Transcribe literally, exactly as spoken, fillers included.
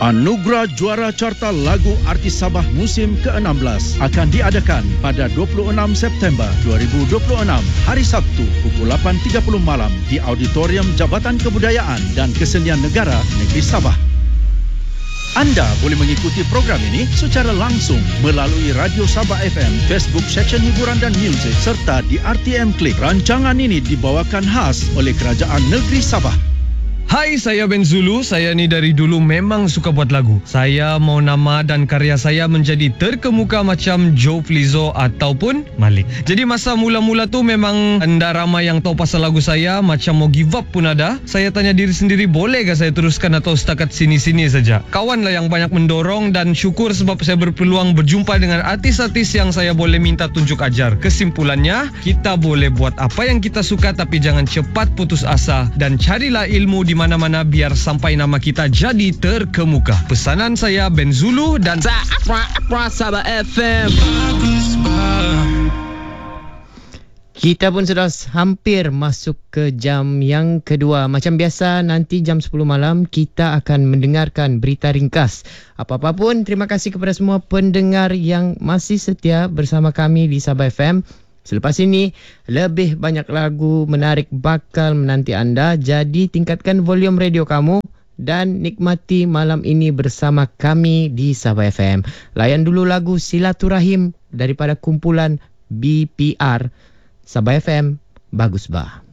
Anugerah Juara Carta Lagu Artis Sabah musim ke enam belas akan diadakan pada dua puluh enam September dua ribu dua puluh enam, hari Sabtu pukul lapan tiga puluh malam di Auditorium Jabatan Kebudayaan dan Kesenian Negara Negeri Sabah. Anda boleh mengikuti program ini secara langsung melalui Radio Sabah F M, Facebook Seksyen Hiburan dan Muzik serta di R T M Klik. Rancangan ini dibawakan khas oleh Kerajaan Negeri Sabah. Hai, saya Ben Zulu. Saya ni dari dulu memang suka buat lagu. Saya mau nama dan karya saya menjadi terkemuka macam Joe Flizzo ataupun Malik. Jadi masa mula-mula tu memang anda ramai yang tahu pasal lagu saya, macam mau give up pun ada. Saya tanya diri sendiri, boleh ke saya teruskan atau setakat sini-sini saja? Kawan lah yang banyak mendorong dan syukur sebab saya berpeluang berjumpa dengan artis-artis yang saya boleh minta tunjuk ajar. Kesimpulannya, kita boleh buat apa yang kita suka tapi jangan cepat putus asa dan carilah ilmu di mana-mana biar sampai nama kita jadi terkemuka. Pesanan saya Ben Zulu dan Sabah F M. Kita pun sudah hampir masuk ke jam yang kedua. Macam biasa, nanti jam sepuluh malam kita akan mendengarkan berita ringkas. Apa-apa pun, terima kasih kepada semua pendengar yang masih setia bersama kami di Sabah F M. Selepas ini, lebih banyak lagu menarik bakal menanti anda. Jadi tingkatkan volume radio kamu dan nikmati malam ini bersama kami di Sabah F M. Layan dulu lagu Silaturahim daripada kumpulan B P R. Sabah F M, bagus bah.